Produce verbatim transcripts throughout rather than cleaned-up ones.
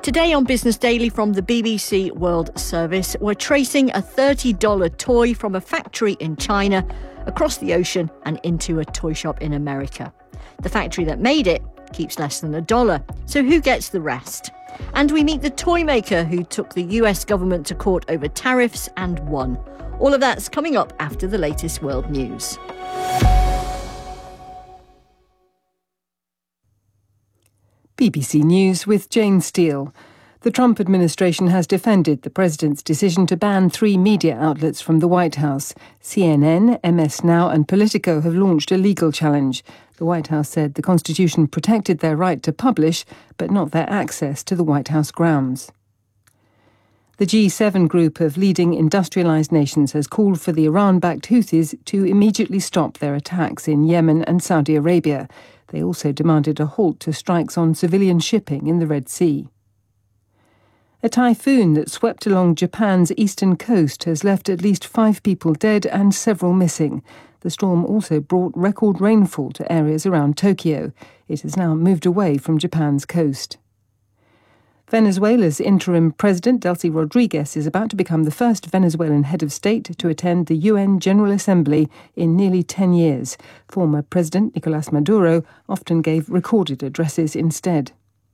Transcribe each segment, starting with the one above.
Today on Business Daily from the B B C World Service, we're tracing a thirty dollars toy from a factory in China across the ocean and into a toy shop in America. The factory that made it keeps less than a dollar, so who gets the rest? And we meet the toy maker who took the U S government to court over tariffs and won. All of that's coming up after the latest world news. B B C News with Jane Steele. The Trump administration has defended the president's decision to ban three media outlets from the White House. C N N, M S Now and Politico have launched a legal challenge. The White House said the Constitution protected their right to publish, but not their access to the White House grounds. The G seven group of leading industrialised nations has called for the Iran-backed Houthis to immediately stop their attacks in Yemen and Saudi Arabia. They also demanded a halt to strikes on civilian shipping in the Red Sea. A typhoon that swept along Japan's eastern coast has left at least five people dead and several missing. The storm also brought record rainfall to areas around Tokyo. It has now moved away from Japan's coast. Venezuela's interim president, Delcy Rodriguez, is about to become the first Venezuelan head of state to attend the U N General Assembly in nearly ten years. Former President Nicolás Maduro often gave recorded addresses instead.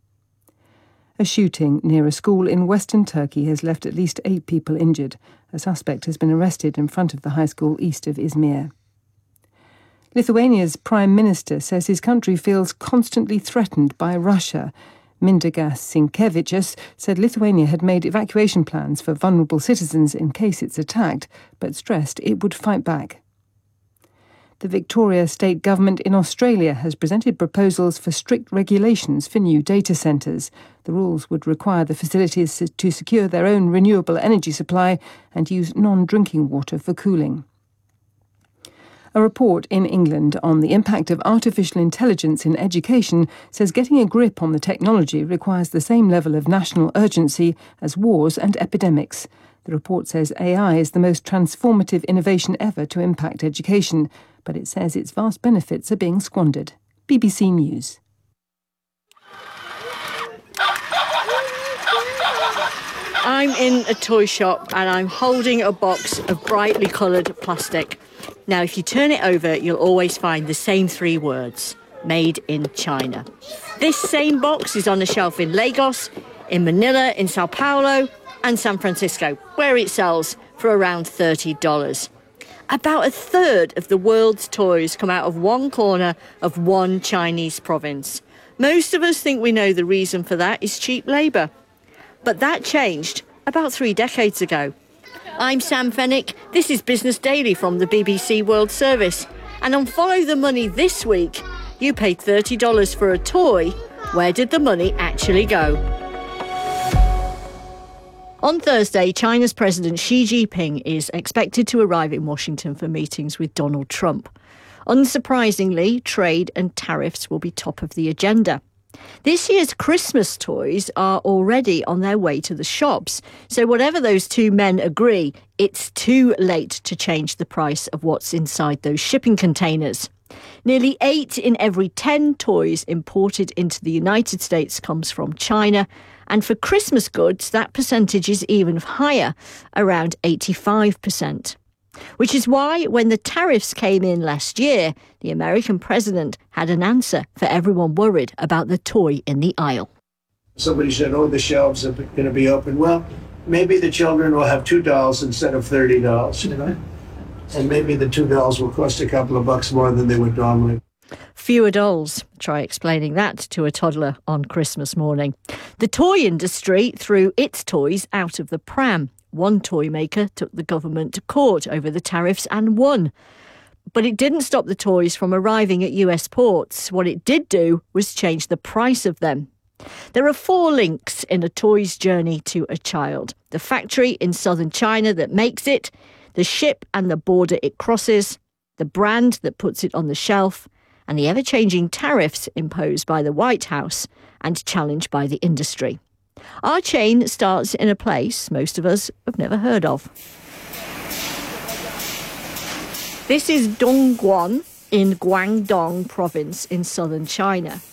A shooting near a school in western Turkey has left at least eight people injured. A suspect has been arrested in front of the high school east of Izmir. Lithuania's Prime Minister says his country feels constantly threatened by Russia. Mindaugas Sinkevičius said Lithuania had made evacuation plans for vulnerable citizens in case it's attacked, but stressed it would fight back. The Victoria state government in Australia has presented proposals for strict regulations for new data centres. The rules would require the facilities to secure their own renewable energy supply and use non-drinking water for cooling. A report in England on the impact of artificial intelligence in education says getting a grip on the technology requires the same level of national urgency as wars and epidemics. The report says A I is the most transformative innovation ever to impact education, but it says its vast benefits are being squandered. B B C News. I'm in a toy shop and I'm holding a box of brightly coloured plastic. Now, if you turn it over, you'll always find the same three words: made in China. This same box is on a shelf in Lagos, in Manila, in Sao Paulo and San Francisco, where it sells for around thirty dollars. About a third of the world's toys come out of one corner of one Chinese province. Most of us think we know the reason for that is cheap labour. But that changed about three decades ago. I'm Sam Fennick. This is Business Daily from the B B C World Service. And on Follow the Money this week, you paid thirty dollars for a toy. Where did the money actually go? On Thursday, China's President Xi Jinping is expected to arrive in Washington for meetings with Donald Trump. Unsurprisingly, trade and tariffs will be top of the agenda. This year's Christmas toys are already on their way to the shops, so whatever those two men agree, it's too late to change the price of what's inside those shipping containers. Nearly eight in every ten toys imported into the United States comes from China, and for Christmas goods, that percentage is even higher, around eighty-five percent. Which is why, when the tariffs came in last year, the American president had an answer for everyone worried about the toy in the aisle. Somebody said, oh, the shelves are going to be open. Well, maybe the children will have two dolls instead of thirty dollars, you know? And maybe the two dolls will cost a couple of bucks more than they would normally. Fewer dolls. Try explaining that to a toddler on Christmas morning. The toy industry threw its toys out of the pram. One toy maker took the government to court over the tariffs and won. But it didn't stop the toys from arriving at U S ports. What it did do was change the price of them. There are four links in a toy's journey to a child: the factory in southern China that makes it, the ship and the border it crosses, the brand that puts it on the shelf, and the ever-changing tariffs imposed by the White House and challenged by the industry. Our chain starts in a place most of us have never heard of. This is Dongguan in Guangdong province in southern China.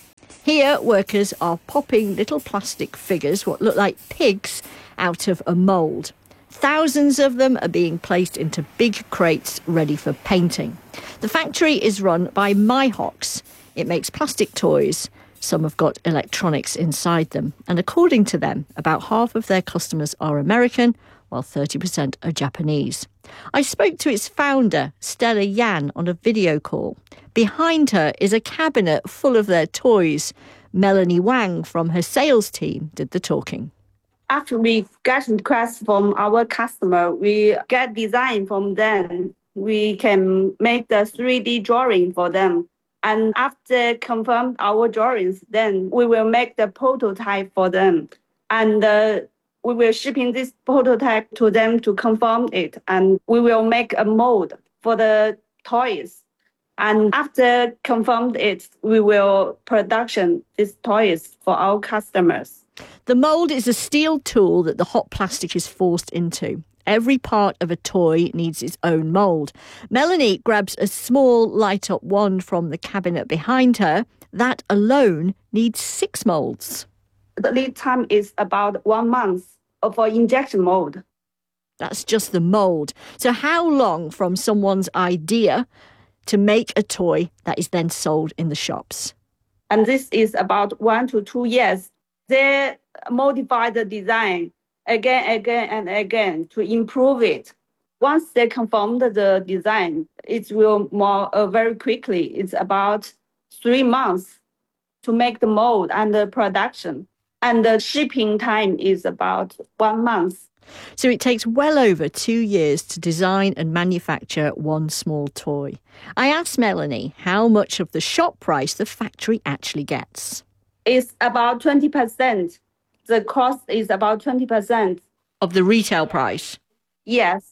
Here, workers are popping little plastic figures, what look like pigs, out of a mould. Thousands of them are being placed into big crates ready for painting. The factory is run by MyHox. It makes plastic toys. Some have got electronics inside them. And according to them, about half of their customers are American, while thirty percent are Japanese. I spoke to its founder, Stella Yan, on a video call. Behind her is a cabinet full of their toys. Melanie Wang from her sales team did the talking. After we get requests from our customer, we get design from them. We can make the three D drawing for them. And after confirm our drawings, then we will make the prototype for them. And uh, we will shipping this prototype to them to confirm it. And we will make a mold for the toys. And after confirmed it, we will production these toys for our customers. The mould is a steel tool that the hot plastic is forced into. Every part of a toy needs its own mould. Melanie grabs a small light-up wand from the cabinet behind her. That alone needs six moulds. The lead time is about one month for injection mold. That's just the mould. So how long from someone's idea to make a toy that is then sold in the shops? And this is about one to two years. They modify the design again, again, and again to improve it. Once they confirm the design, it will more uh, very quickly. It's about three months to make the mold and the production. And the shipping time is about one month. So it takes well over two years to design and manufacture one small toy. I asked Melanie how much of the shop price the factory actually gets. It's about twenty percent. The cost is about twenty percent. Of the retail price? Yes.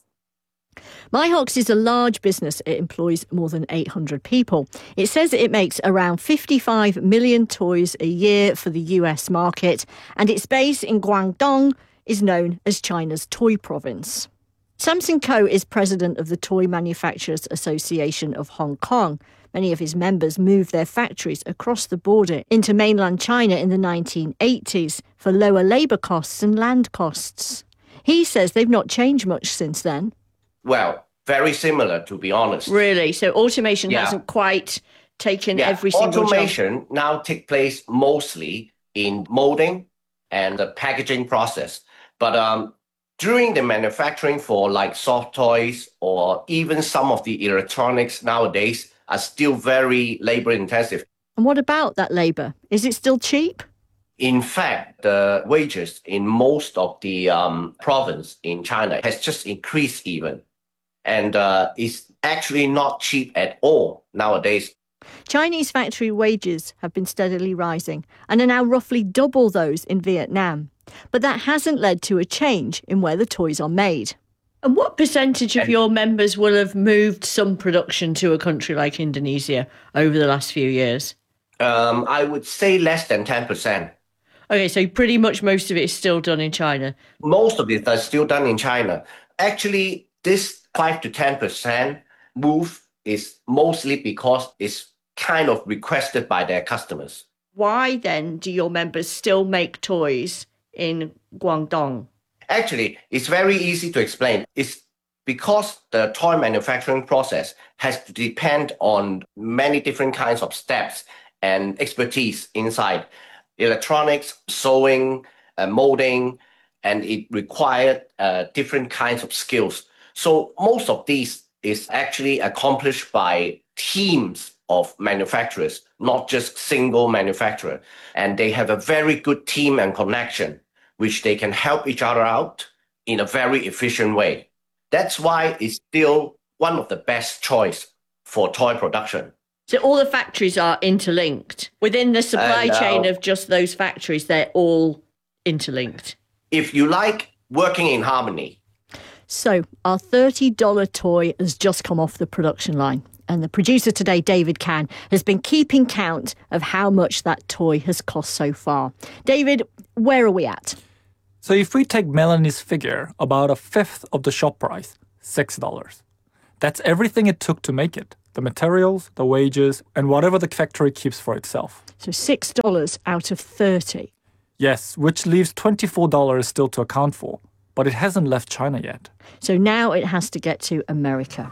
MyHox is a large business. It employs more than eight hundred people. It says it makes around fifty-five million toys a year for the U S market, and its base in Guangdong is known as China's toy province. Samson Koh is president of the Toy Manufacturers Association of Hong Kong. Many of his members moved their factories across the border into mainland China in the nineteen eighties for lower labour costs and land costs. He says they've not changed much since then. Well, very similar, to be honest. Really? So automation yeah. hasn't quite taken yeah. every single Automation job? now takes place mostly in molding and the packaging process. But um, during the manufacturing for like soft toys or even some of the electronics nowadays are still very labor intensive. And what about that labour? Is it still cheap? In fact, the wages in most of the um, province in China has just increased even. And uh, it's actually not cheap at all nowadays. Chinese factory wages have been steadily rising and are now roughly double those in Vietnam. But that hasn't led to a change in where the toys are made. And what percentage of your members will have moved some production to a country like Indonesia over the last few years? Um, I would say less than ten percent. OK, so pretty much most of it is still done in China? Most of it is still done in China. Actually, this five to ten percent move is mostly because it's kind of requested by their customers. Why then do your members still make toys in Guangdong? Actually, it's very easy to explain. It's because the toy manufacturing process has to depend on many different kinds of steps and expertise inside. Electronics, sewing, uh, molding, and it required uh, different kinds of skills. So most of these is actually accomplished by teams of manufacturers, not just single manufacturer. And they have a very good team and connection, which they can help each other out in a very efficient way. That's why it's still one of the best choice for toy production. So all the factories are interlinked. Within the supply uh, chain of just those factories, they're all interlinked. If you like, working in harmony. So our thirty dollars toy has just come off the production line. And the producer today, David Can, has been keeping count of how much that toy has cost so far. David, where are we at? So if we take Melanie's figure, about a fifth of the shop price, six dollars. That's everything it took to make it. The materials, the wages, and whatever the factory keeps for itself. So six dollars out of thirty. Yes, which leaves twenty-four dollars still to account for. But it hasn't left China yet. So now it has to get to America.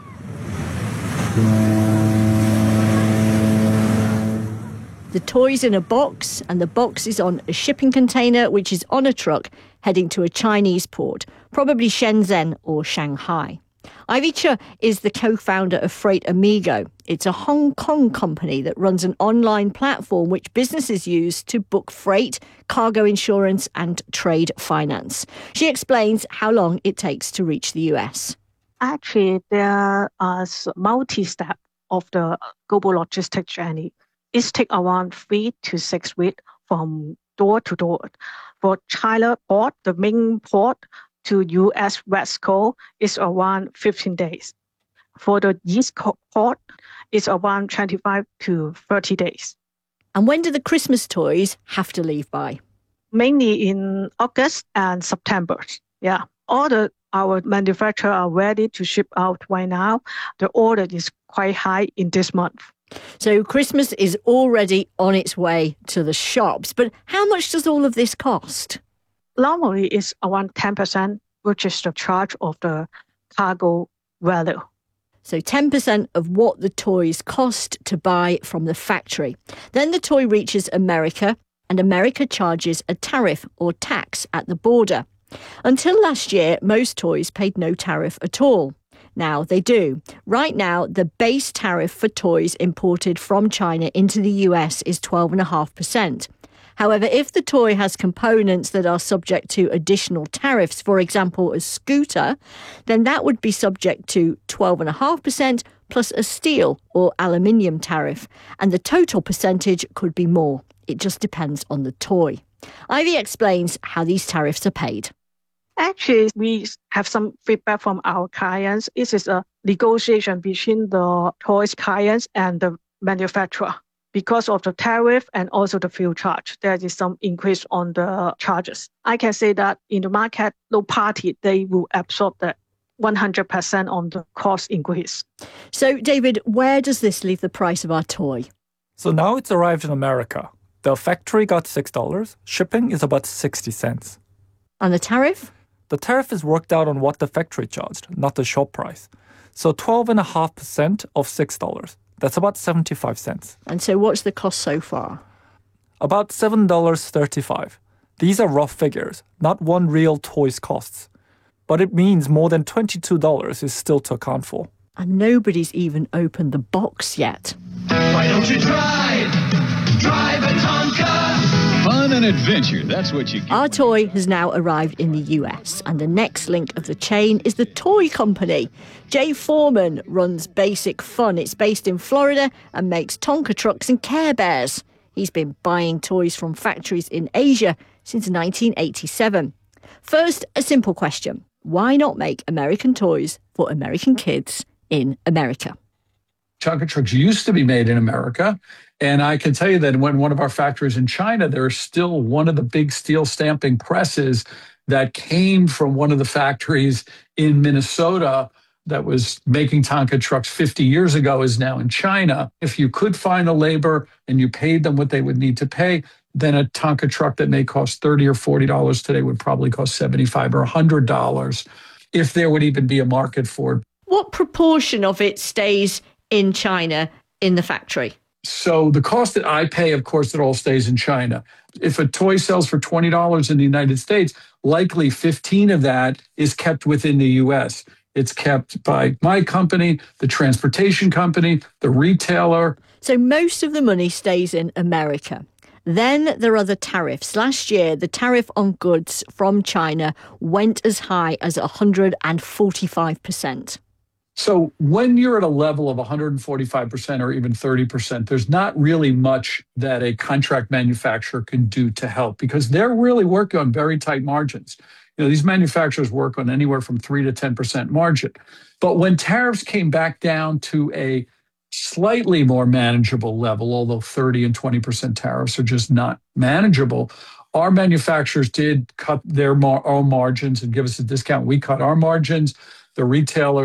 The toy's in a box, and the box is on a shipping container, which is on a truck heading to a Chinese port, probably Shenzhen or Shanghai. Ivy Che is the co-founder of Freight Amigo. It's a Hong Kong company that runs an online platform which businesses use to book freight, cargo insurance and trade finance. She explains how long it takes to reach the U S. Actually, there are multi-step of the global logistics journey. It takes around three to six weeks from door to door. For China port, the main port, to U S West Coast is around fifteen days. For the East Coast port, it's around twenty-five to thirty days. And when do the Christmas toys have to leave by? Mainly in August and September. Yeah, all the our manufacturers are ready to ship out right now. The order is quite high in this month. So Christmas is already on its way to the shops. But how much does all of this cost? Normally, it's around ten percent, which is the charge of the cargo value. So ten percent of what the toys cost to buy from the factory. Then the toy reaches America, and America charges a tariff or tax at the border. Until last year, most toys paid no tariff at all. Now they do. Right now, the base tariff for toys imported from China into the U S is twelve point five percent. However, if the toy has components that are subject to additional tariffs, for example, a scooter, then that would be subject to twelve point five percent plus a steel or aluminium tariff. And the total percentage could be more. It just depends on the toy. Ivy explains how these tariffs are paid. Actually, we have some feedback from our clients. This is a negotiation between the toys clients and the manufacturer. Because of the tariff and also the fuel charge, there is some increase on the charges. I can say that in the market, no party, they will absorb that one hundred percent on the cost increase. So, David, where does this leave the price of our toy? So now it's arrived in America. The factory got six dollars. Shipping is about sixty cents. And the tariff? The tariff is worked out on what the factory charged, not the shop price. So twelve point five percent of six dollars. That's about seventy-five cents. And so what's the cost so far? About seven dollars and thirty-five cents. These are rough figures, not one real toy's costs. But it means more than twenty-two dollars is still to account for. And nobody's even opened the box yet. Why don't you drive? Drive a Tonka! Fun and adventure, that's what you get. Our toy has now arrived in the U S, and the next link of the chain is the toy company. Jay Foreman runs Basic Fun. It's based in Florida and makes Tonka trucks and Care Bears. He's been buying toys from factories in Asia since nineteen eighty-seven. First, a simple question. Why not make American toys for American kids in America? Tonka trucks used to be made in America. And I can tell you that when one of our factories in China, there's still one of the big steel stamping presses that came from one of the factories in Minnesota that was making Tonka trucks fifty years ago is now in China. If you could find the labor and you paid them what they would need to pay, then a Tonka truck that may cost thirty dollars or forty dollars today would probably cost seventy-five dollars or one hundred dollars if there would even be a market for it. What proportion of it stays in China in the factory? So the cost that I pay, of course, it all stays in China. If a toy sells for twenty dollars in the United States, likely fifteen of that is kept within the U S. It's kept by my company, the transportation company, the retailer. So most of the money stays in America. Then there are the tariffs. Last year, the tariff on goods from China went as high as one hundred forty-five percent. So when you're at a level of one hundred forty-five percent or even thirty percent, there's not really much that a contract manufacturer can do to help because they're really working on very tight margins. You know, these manufacturers work on anywhere from three to ten percent margin. But when tariffs came back down to a slightly more manageable level, although thirty and twenty percent tariffs are just not manageable, our manufacturers did cut their mar- own margins and give us a discount. We cut our margins. The retailers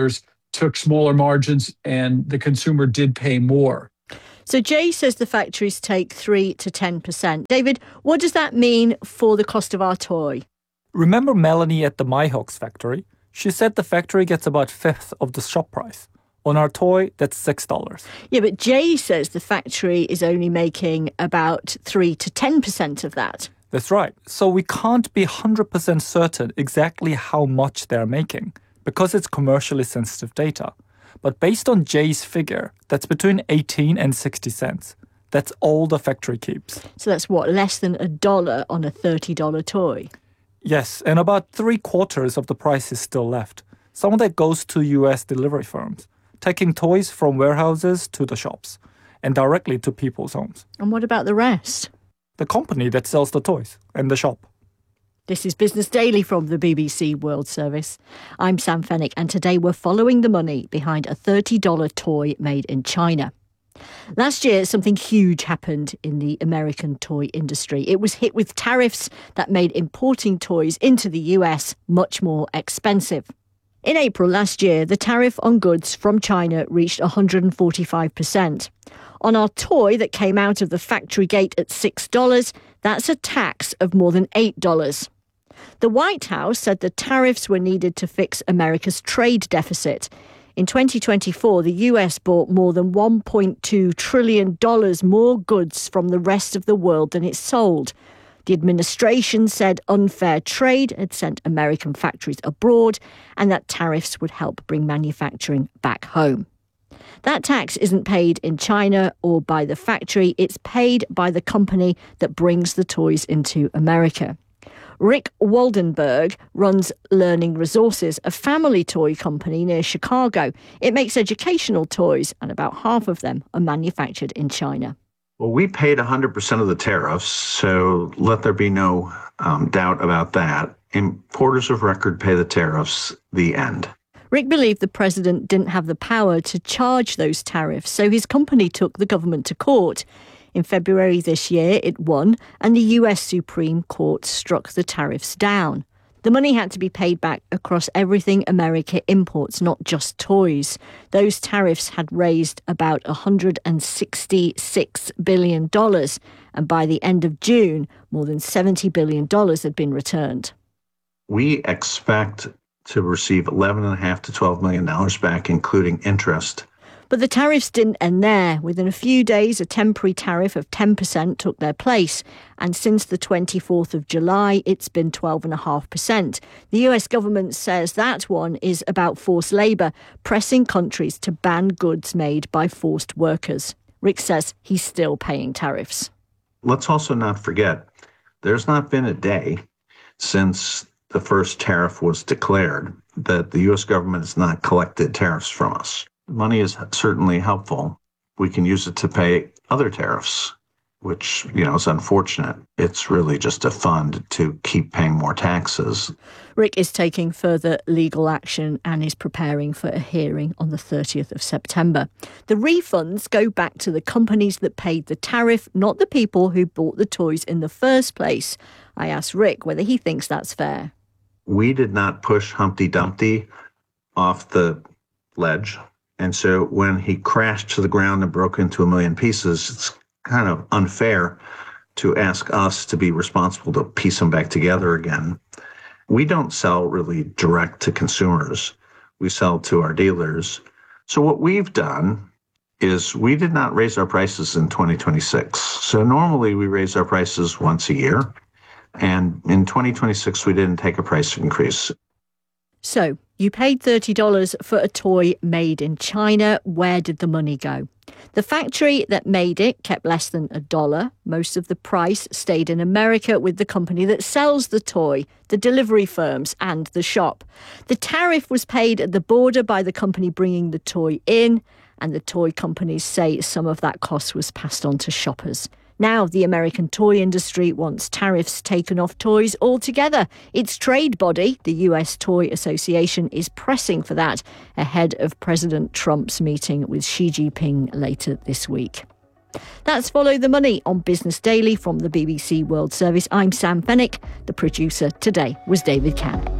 took smaller margins, and the consumer did pay more. So Jay says the factories take three to ten percent. David, what does that mean for the cost of our toy? Remember Melanie at the Myhawks factory? She said the factory gets about a fifth of the shop price. On our toy, that's six dollars. Yeah, but Jay says the factory is only making about three to ten percent of that. That's right. So we can't be one hundred percent certain exactly how much they're making because it's commercially sensitive data. But based on Jay's figure, that's between eighteen and sixty cents. That's all the factory keeps. So that's what, less than a dollar on a thirty dollars toy? Yes, and about three quarters of the price is still left. Some of that goes to U S delivery firms, taking toys from warehouses to the shops and directly to people's homes. And what about the rest? The company that sells the toys and the shop. This is Business Daily from the B B C World Service. I'm Sam Fennick, and today we're following the money behind a thirty dollars toy made in China. Last year, something huge happened in the American toy industry. It was hit with tariffs that made importing toys into the U S much more expensive. In April last year, the tariff on goods from China reached one hundred forty-five percent. On our toy that came out of the factory gate at six dollars, that's a tax of more than eight dollars. The White House said the tariffs were needed to fix America's trade deficit. In twenty twenty-four, the U S bought more than one point two trillion dollars more goods from the rest of the world than it sold. The administration said unfair trade had sent American factories abroad and that tariffs would help bring manufacturing back home. That tax isn't paid in China or by the factory, it's paid by the company that brings the toys into America. Rick Waldenberg runs Learning Resources, a family toy company near Chicago. It makes educational toys, and about half of them are manufactured in China. Well, we paid one hundred percent of the tariffs, so let there be no um, doubt about that. Importers of record pay the tariffs, the end. Rick believed the president didn't have the power to charge those tariffs, so his company took the government to court. In February this year, it won, and the U S Supreme Court struck the tariffs down. The money had to be paid back across everything America imports, not just toys. Those tariffs had raised about one hundred sixty-six billion dollars, and by the end of June, more than seventy billion dollars had been returned. We expect to receive eleven point five to twelve million dollars back, including interest. But the tariffs didn't end there. Within a few days, a temporary tariff of ten percent took their place. And since the twenty-fourth of July, it's been twelve point five percent. The U S government says that one is about forced labour, pressing countries to ban goods made by forced workers. Rick says he's still paying tariffs. Let's also not forget, there's not been a day since the first tariff was declared that the U S government has not collected tariffs from us. Money is certainly helpful. We can use it to pay other tariffs, which, you know, is unfortunate. It's really just a fund to keep paying more taxes. Rick is taking further legal action and is preparing for a hearing on the thirtieth of September. The refunds go back to the companies that paid the tariff, not the people who bought the toys in the first place. I asked Rick whether he thinks that's fair. We did not push Humpty Dumpty off the ledge. And so when he crashed to the ground and broke into a million pieces, it's kind of unfair to ask us to be responsible to piece them back together again. We don't sell really direct to consumers. We sell to our dealers. So what we've done is we did not raise our prices in twenty twenty-six. So normally we raise our prices once a year. And in twenty twenty-six, we didn't take a price increase. So you paid thirty dollars for a toy made in China. Where did the money go? The factory that made it kept less than a dollar. Most of the price stayed in America with the company that sells the toy, the delivery firms and the shop. The tariff was paid at the border by the company bringing the toy in, and the toy companies say some of that cost was passed on to shoppers. Now the American toy industry wants tariffs taken off toys altogether. Its trade body, the U S Toy Association, is pressing for that ahead of President Trump's meeting with Xi Jinping later this week. That's Follow the Money on Business Daily from the B B C World Service. I'm Sam Fennick. The producer today was David Cann.